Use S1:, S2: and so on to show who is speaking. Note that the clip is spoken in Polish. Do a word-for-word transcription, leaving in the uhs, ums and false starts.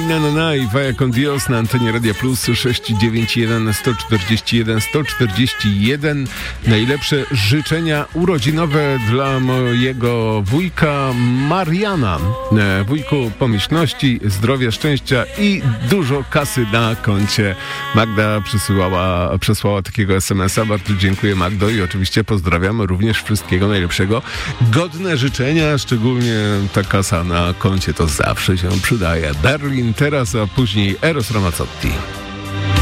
S1: na na na i Vaya con Dios na antenie Radia Plus sześć dziewięć jeden sto czterdzieści jeden sto czterdzieści jeden. Najlepsze życzenia urodzinowe dla mojego wujka Mariana. Wujku, pomyślności, zdrowia, szczęścia i dużo kasy na koncie. Magda przysyłała, przesłała takiego es em es a. Bardzo dziękuję, Magdo, i oczywiście pozdrawiam również wszystkiego najlepszego. Godne życzenia, szczególnie ta kasa na koncie to zawsze się przydaje. Berlin teraz, a później Eros Ramazzotti.